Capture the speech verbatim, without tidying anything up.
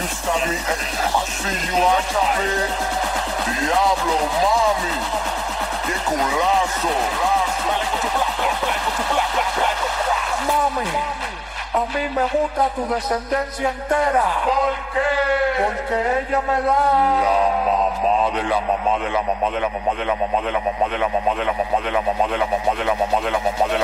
gusta mi, así you achape. Diablo, mami, qué culazo. Mami, a mí me gusta tu descendencia entera. ¿Por qué? Porque ella me da La mamá de la mamá de la mamá de la mamá de la mamá de la mamá de la mamá de la mamá de la mamá de la mamá de la mamá de la mamá de la